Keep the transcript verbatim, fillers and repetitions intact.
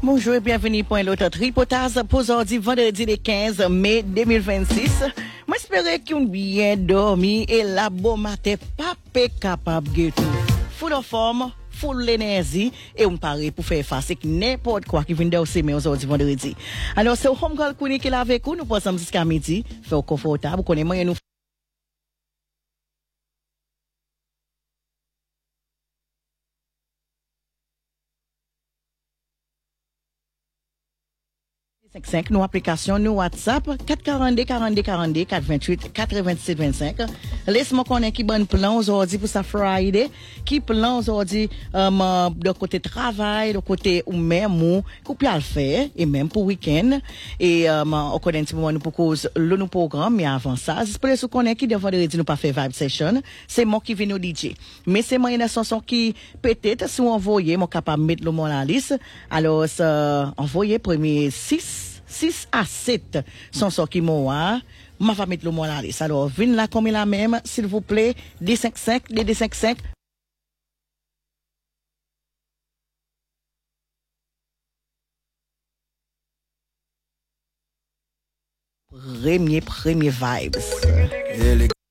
Bonjour et bienvenue pour un autre tripotage pour aujourd'hui vendredi le quinze mai deux mille vingt-six. Moi j'espère qu'on bien dormi et la bon matin pas capable de tout. Full of forme, full l'énergie et on paraît pour faire face avec n'importe quoi qui vient de aussi mais aujourd'hui vendredi. Alors c'est au home girl Kuni qui est là avec nous, nous passons jusqu'à midi, fait confortable, connaît moyen nous cinq nous application nous WhatsApp quatre quarante-deux quarante-deux quarante-deux quatre vingt-huit quatre-vingt-sept vingt-cinq. Laisse-moi connaître qui bon plan aujourd'hui pour sa Friday, qui plan aujourd'hui um, de côté travail, de côté ou même ou qu'on peut le faire et même pour week-end et um, on connaît un petit moment nous pour cause le nous programme mais avant ça, j'espère que vous connaissez qui de vendredi nous pas faire vibe session, c'est moi qui viens nous D J. Mais c'est moi une chanson qui peut-être si vous envoyez moi capable mettre le mot dans la liste. Alors ça envoyez premier six six à sept sont sortis moi ma va mettre le mot là alors venez là comme la même s'il vous plaît D cinquante-cinq D cinquante-cinq premier premier vibes.